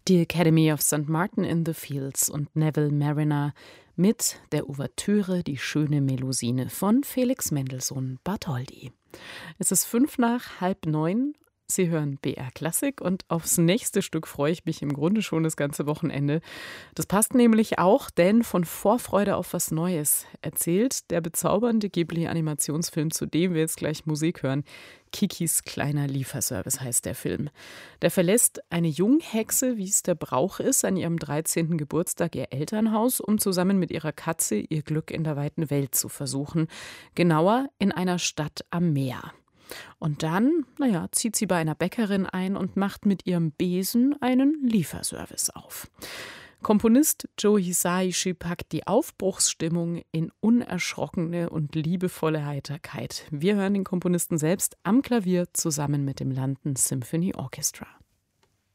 Die Academy of St. Martin in the Fields und Neville Mariner mit der Ouvertüre Die schöne Melusine von Felix Mendelssohn Bartholdy. Es ist 8:55. Sie hören BR Klassik und aufs nächste Stück freue ich mich im Grunde schon das ganze Wochenende. Das passt nämlich auch, denn von Vorfreude auf was Neues erzählt der bezaubernde Ghibli-Animationsfilm, zu dem wir jetzt gleich Musik hören. Kikis kleiner Lieferservice heißt der Film. Der verlässt eine Junghexe, wie es der Brauch ist, an ihrem 13. Geburtstag ihr Elternhaus, um zusammen mit ihrer Katze ihr Glück in der weiten Welt zu versuchen. Genauer in einer Stadt am Meer. Und dann, zieht sie bei einer Bäckerin ein und macht mit ihrem Besen einen Lieferservice auf. Komponist Joe Hisaishi packt die Aufbruchsstimmung in unerschrockene und liebevolle Heiterkeit. Wir hören den Komponisten selbst am Klavier zusammen mit dem London Symphony Orchestra.